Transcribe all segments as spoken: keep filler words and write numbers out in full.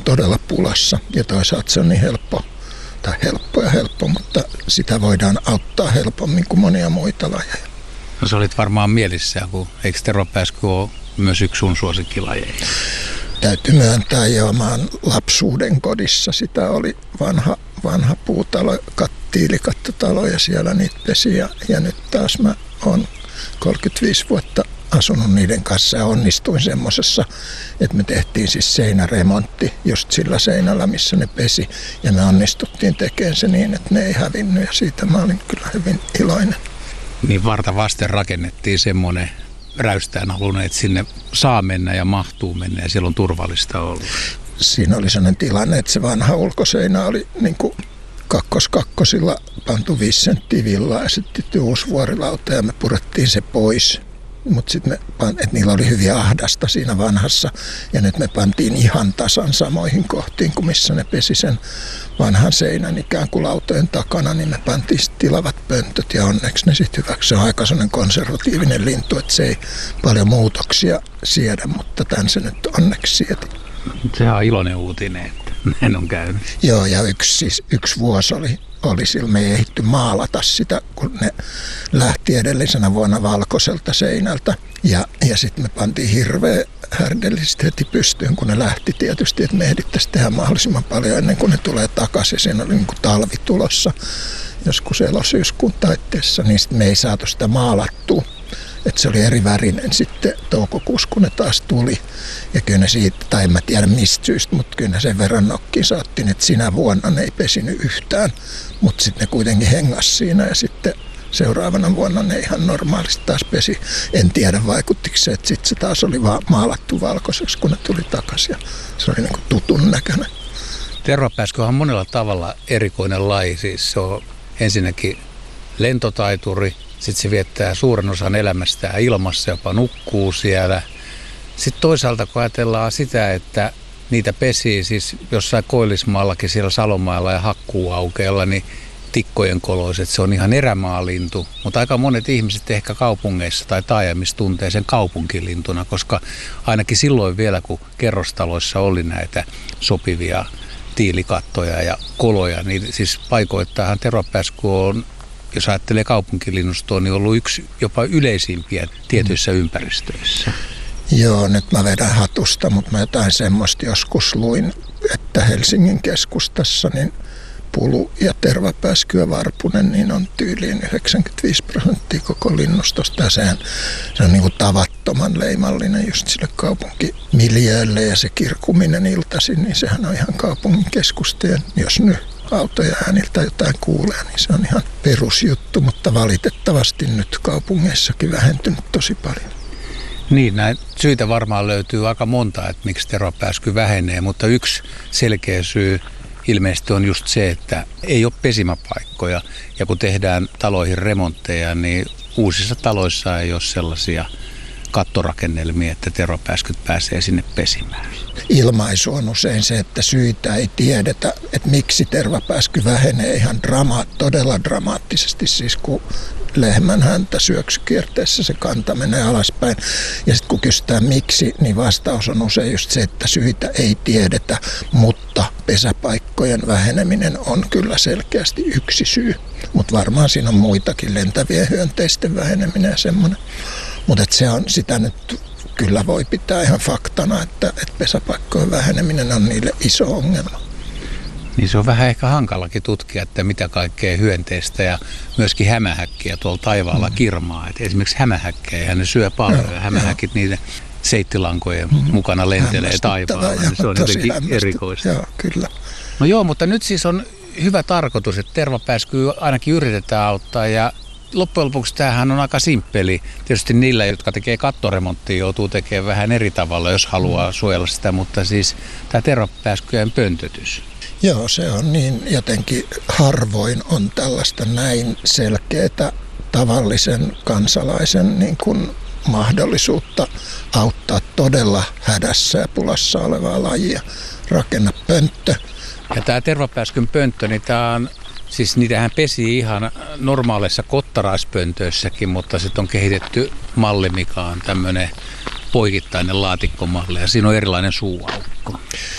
todella pulassa ja toisaalta se on niin helppo, tai helppo ja helppo, mutta sitä voidaan auttaa helpommin kuin monia muita lajeja. No sä olit varmaan mielissään, kun eikö teropääsky ole myös yksi sun suosikkilajeja? Täytyy myöntää, joo, mä oon lapsuuden kodissa. Sitä oli vanha, vanha puutalo, tiilikattotalo ja siellä niitä pesi. Ja, ja nyt taas mä oon kolmekymmentäviisi vuotta asunut niiden kanssa ja onnistuin semmosessa, että me tehtiin siis seinäremontti just sillä seinällä, missä ne pesi. Ja me onnistuttiin tekemään se niin, että ne ei hävinnyt ja siitä mä olin kyllä hyvin iloinen. Niin varta vasten rakennettiin semmoinen räystään halunnut, että sinne saa mennä ja mahtuu mennä ja siellä on turvallista ollut. Siinä oli sellainen tilanne, että se vanha ulkoseinä oli niin kuin kakkoskakkosilla pantu viisi senttiä villaa ja sitten uusi vuorilauta ja me purettiin se pois. Mutta sitten me, että niillä oli hyvin ahdasta siinä vanhassa ja nyt me pantiin ihan tasan samoihin kohtiin kuin missä ne pesi sen vanhan seinän ikään kuin lautojen takana, niin me pantiin tilavat pöntöt ja onneksi ne sitten hyväksi. Se on aika sellainen konservatiivinen lintu, että se ei paljon muutoksia siedä, mutta tämän se nyt onneksi sieti. Sehän on iloinen uutinen, että näin on käynyt. Joo, ja yksi, siis, yksi vuosi oli, oli sillä, me ei ehditty maalata sitä, kun ne lähti edellisenä vuonna valkoiselta seinältä. Ja, ja sitten me pantiin hirveä härdellisesti heti pystyyn, kun ne lähti tietysti, että me ehdittäisiin tehdä mahdollisimman paljon ennen kuin ne tulee takaisin. Siinä oli niin kuin talvi tulossa joskus elosyyskuun taitteessa, niin me ei saatu sitä maalattua. Että se oli eri värinen sitten toukokuussa, kun ne taas tuli. Ja kyllä ne siitä, tai en mä tiedä mistä syystä, mutta kyllä ne sen verran nokkiin saattiin, että sinä vuonna ne ei pesinyt yhtään. Mutta sitten ne kuitenkin hengas siinä ja sitten seuraavana vuonna ne ihan normaalisti taas pesi. En tiedä vaikuttiko se, että sitten se taas oli vaan maalattu valkoiseksi, kun ne tuli takaisin. Ja se oli niin kuin tutun näköinen. Tervapääsky on monella tavalla erikoinen laji. Siis se on ensinnäkin lentotaituri. Sitten se viettää suuren osan elämästään ilmassa, jopa nukkuu siellä. Sitten toisaalta kun ajatellaan sitä, että niitä pesii siis jossain Koillismaallakin siellä Salomaalla ja Hakkuuaukeella, niin tikkojen koloiset, se on ihan erämaalintu. Mutta aika monet ihmiset ehkä kaupungeissa tai taajamissa tuntee sen kaupunkilintuna, koska ainakin silloin vielä, kun kerrostaloissa oli näitä sopivia tiilikattoja ja koloja, niin siis paikoittainhan teropääsky on, jos ajattelee kaupunkilinnustoa, niin on ollut yksi jopa yleisimpiä tietyissä ympäristöissä. Joo, nyt mä vedän hatusta, mutta mä jotain semmoista joskus luin, että Helsingin keskustassa niin pulu ja tervapääsky ja varpunen niin on tyyliin yhdeksänkymmentäviisi prosenttia koko linnustosta. Ja sehän, se on niin kuin tavattoman leimallinen just sille kaupunkimiljöölle ja se kirkuminen iltaisin, niin sehän on ihan kaupungin keskusteen, jos nyt autoja ääniltä jotain kuulee, niin se on ihan perusjuttu, mutta valitettavasti nyt kaupungeissakin vähentynyt tosi paljon. Niin, näitä syitä varmaan löytyy aika monta, että miksi teropääsky vähenee, mutta yksi selkeä syy ilmeisesti on just se, että ei ole pesimäpaikkoja. Ja kun tehdään taloihin remontteja, niin uusissa taloissa ei ole sellaisia kattorakennelmia, että teropääskyt pääsee sinne pesimään. Ilmaisu on usein se, että syitä ei tiedetä, että miksi tervapääsky vähenee ihan drama- todella dramaattisesti, siis kun lehmän häntä syöksykierteessä se kanta menee alaspäin. Ja sitten kun kysytään miksi, niin vastaus on usein just se, että syitä ei tiedetä, mutta pesäpaikkojen väheneminen on kyllä selkeästi yksi syy. Mutta varmaan siinä on muitakin, lentävien hyönteisten väheneminen ja semmoinen. Mutta se on sitä nyt kyllä voi pitää ihan faktana, että, että pesäpaikkojen väheneminen on niille iso ongelma. Niin se on vähän ehkä hankalakin tutkia, että mitä kaikkea hyönteistä ja myöskin hämähäkkiä tuolla taivaalla mm. kirmaa. Et esimerkiksi hämähäkkejä ne syö paljon ja, ja hämähäkit niiden seittilankojen mm. mukana lentelee taivaalla. Niin se on jotenkin erikoista. Joo, kyllä. No joo, mutta nyt siis on hyvä tarkoitus, että tervapääskyä ainakin yritetään auttaa ja loppujen lopuksi tämähän on aika simppeli. Tietysti niillä, jotka tekee kattoremonttia, joutuu tekemään vähän eri tavalla, jos haluaa suojella sitä, mutta siis tämä tervapääskyjen pöntötys. Joo, se on niin jotenkin harvoin on tällaista näin selkeää tavallisen kansalaisen niin kuin mahdollisuutta auttaa todella hädässä ja pulassa olevaa lajia. Rakenna pönttö. Ja tämä tervapääskyn pönttö, niin tämä on, siis niitähän pesi ihan normaaleissa kottaraispöntöissäkin, mutta sitten on kehitetty malli, mikä on tämmöinen poikittainen laatikkomalli ja siinä on erilainen suuaukko.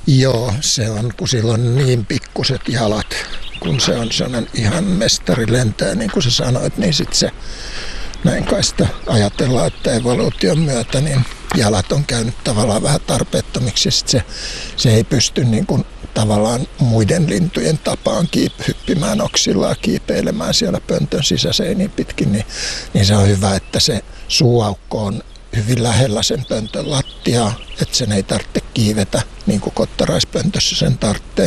Joo, se on, kun sillä on niin pikkuset jalat, kun se on sellainen ihan mestari lentää, niin kuin sä sanoit, niin sitten se näin kai sitä ajatellaan, että evoluution myötä niin jalat on käynyt tavallaan vähän tarpeettomiksi ja sit se, se ei pysty niin kuin tavallaan muiden lintujen tapaan kiip, hyppimään oksillaan, kiipeilemään siellä pöntön sisäseiniin pitkin, niin, niin se on hyvä, että se suuaukko on hyvin lähellä sen pöntön lattiaa, että sen ei tarvitse kiivetä niin kuin kottaraispöntössä sen tarvitsee.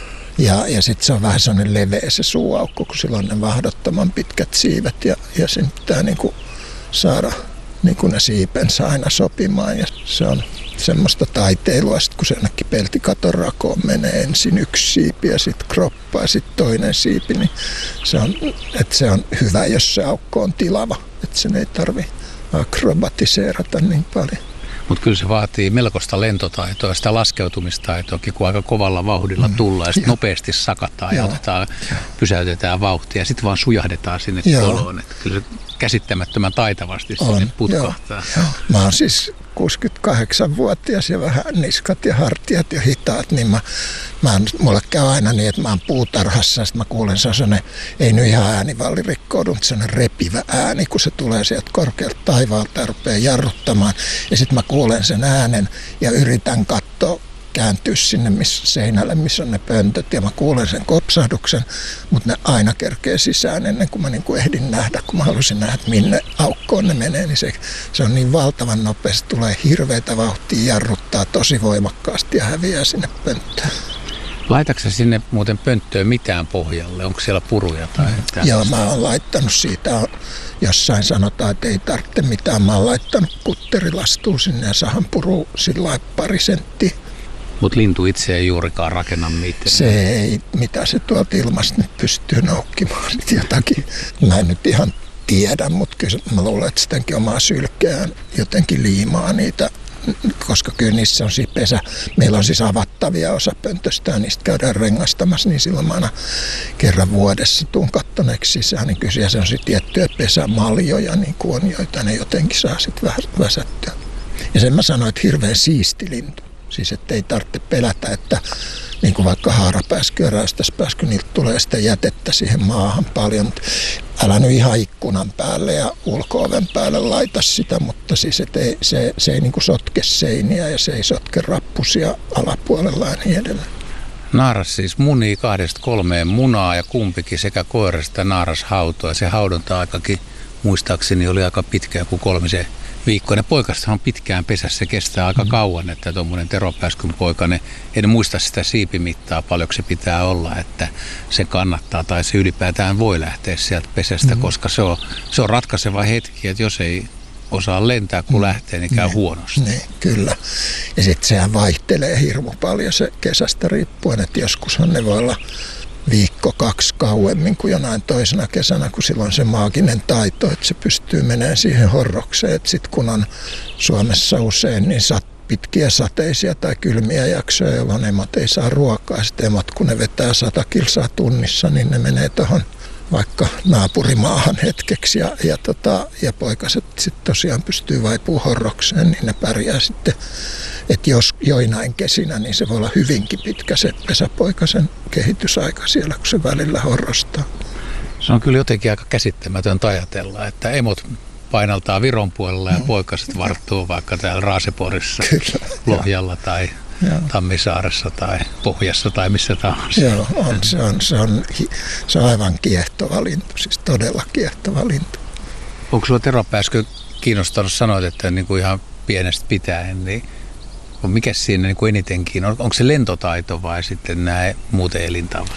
Ja, ja sitten se on vähän sellainen leveä se suuaukko, kun sillä on ne mahdottoman pitkät siivet ja, ja sen pitää niin kuin saada niin kuin ne siipensä aina sopimaan. Ja se on semmoista taiteilua, sit kun se ainakin peltikaton rakoon menee ensin yksi siipi ja sitten kroppa ja sitten toinen siipi, niin se on, että se on hyvä, jos se aukko on tilava, että sen ei tarvitse akrobatiseerata niin paljon. Mutta kyllä se vaatii melkoista lentotaitoa ja sitä laskeutumistaitoakin, kun aika kovalla vauhdilla tullaan ja sitten nopeasti sakataan ja, ja otetaan, ja. pysäytetään vauhtia ja sitten vaan sujahdetaan sinne koloon. Että kyllä se käsittämättömän taitavasti on, sinne putkahtaa. Joo, joo. Mä oon siis kuusikymmentäkahdeksanvuotias ja vähän niskat ja hartiat ja hitaat, niin mä, mä oon, mulle käy aina niin, että mä oon puutarhassa ja sitten mä kuulen sellainen, ei nyt ihan äänivalli rikkoudu, mutta sellainen repivä ääni, kun se tulee sieltä korkealta taivaalta ja rupeaa jarruttamaan. Ja sitten mä kuulen sen äänen ja yritän katsoa, kääntyä sinne missä, seinälle, missä on ne pöntöt ja mä kuulen sen kopsahduksen, mutta ne aina kerkee sisään ennen kuin mä niin kuin ehdin nähdä, kun mä halusin nähdä, että minne aukkoon ne menee, niin se, se on niin valtavan nopeasti, tulee hirveätä vauhtia, jarruttaa tosi voimakkaasti ja häviää sinne pönttöön. Laitatko sä sinne muuten pönttöön mitään pohjalle? Onko siellä puruja tai mitään? Joo, mä oon laittanut siitä, jossain sanotaan, että ei tarvitse mitään. Mä oon laittanut kutterilastuun sinne ja sahan puru sillä pari senttiä. Mutta lintu itse ei juurikaan rakenna mitään. Se ei, mitä se tuolta ilmasta nyt pystyy noukkimaan jotakin. Mä en nyt ihan tiedä, mutta kyllä mä luulen, että sitäkin omaa sylkeään jotenkin liimaa niitä, koska kyllä niissä on siis pesä. Meillä on siis avattavia osa pöntöstä ja niistä käydään rengastamassa, niin silloin mä aina kerran vuodessa tuun kattoneeksi sisään, niin kyllä se on sitten tiettyjä pesämaljoja, niin kuin on, joita ne jotenkin saa sitten väsättyä. Ja sen mä sanoin, että hirveän siisti lintu. Siis ettei tarvitse pelätä, että niin kuin vaikka haarapääsky ja räystäspääsky, niiltä tulee sitä jätettä siihen maahan paljon. Älä nyt ihan ikkunan päälle ja ulko-oven päälle laita sitä, mutta siis et ei, se, se ei niin kuin sotke seiniä ja se ei sotke rappusia alapuolella ja niin edelleen. Naaras siis munii kahdesta kolmeen munaa ja kumpikin sekä koirasta naaras hautoo. Ja se haudonta-aikakin muistaakseni oli aika pitkä, kuin kolmisen viikkoinen. Poikastahan on pitkään pesässä, se kestää aika kauan, että tuommoinen teropääskyn poikainen, en muista sitä siipimittaa paljonko se pitää olla, että se kannattaa tai se ylipäätään voi lähteä sieltä pesästä, mm-hmm. koska se on, se on ratkaiseva hetki, että jos ei osaa lentää kun lähtee, niin käy ne, huonosti. Ne, kyllä. Ja sitten sehän vaihtelee hirmu paljon se kesästä riippuen, että joskushan ne voi olla viikko, kaksi kauemmin kuin jonain toisena kesänä, kun silloin se maaginen taito, että se pystyy menemään siihen horrokseen. Sitten kun on Suomessa usein niin sat, pitkiä sateisia tai kylmiä jaksoja, jolloin emot ei saa ruokaa. Sitten emot, kun ne vetää sata kilsaa tunnissa, niin ne menee tuohon vaikka naapurimaahan hetkeksi. Ja, ja, tota, ja poikaset sitten tosiaan pystyy vaipumaan horrokseen, niin ne pärjää sitten. Että jos joinain kesinä, niin se voi olla hyvinkin pitkä se pesäpoikasen kehitysaika siellä, kun se välillä horrostaa. Se on kyllä jotenkin aika käsittämätöntä ajatella, että emot painaltaa Viron puolella ja poikaset varttuu vaikka täällä Raaseporissa, kyllä, Lohjalla tai joo. Tammisaaressa tai Pohjassa tai missä tahansa. Joo, on, se, on, se, on, se on aivan kiehtova lintu, siis todella kiehtova lintu. Onko sinua teropääskö kiinnostanut, sanoit, että niin kuin ihan pienestä pitäen, niin mikä siinä niin kuin enitenkin on? Onko se lentotaito vai sitten nämä muuten elintavat?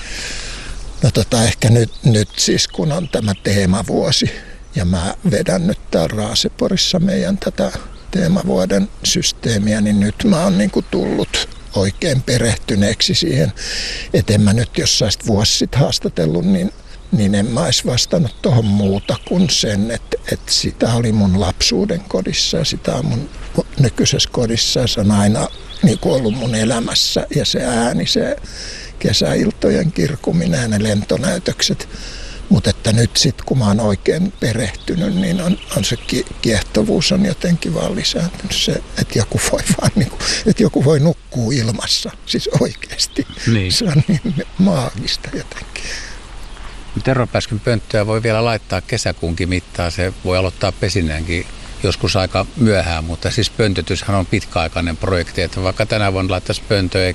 No tota, ehkä nyt, nyt siis kun on tämä teemavuosi ja mä vedän nyt täällä Raaseporissa meidän tätä teemavuoden systeemiä, niin nyt mä oon niin kuin tullut oikein perehtyneeksi siihen, että en mä nyt jos sä vuosi sitten haastatellut, niin, niin en mä olisi vastannut tuohon muuta kuin sen, että, että sitä oli mun lapsuuden kodissa ja sitä on mun nykyisessä kodissa ja se on aina niin kuin ollut mun elämässä ja se ääni, se kesäiltojen kirkuminen ja ne lentonäytökset. Mutta että nyt sitten kun mä oon oikein perehtynyt, niin on, on se kiehtovuus on jotenkin vaan lisääntynyt. Se, että joku voi vaan niin kuin, että joku voi nukkua ilmassa, siis oikeasti. Niin. Se on niin maagista jotenkin. Tervapääskyn pönttöä voi vielä laittaa kesäkuunkin mittaan. Se voi aloittaa pesinäänkin joskus aika myöhään, mutta siis pöntötyshän on pitkäaikainen projekti. Että vaikka tänä vuonna laittaisi pöntöä